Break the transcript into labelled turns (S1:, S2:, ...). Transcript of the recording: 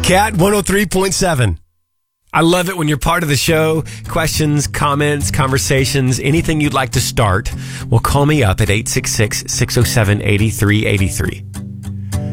S1: Cat 103.7. I love it when you're part of the show. Questions, comments, conversations, anything you'd like to start. Well, call me up at 866-607-8383.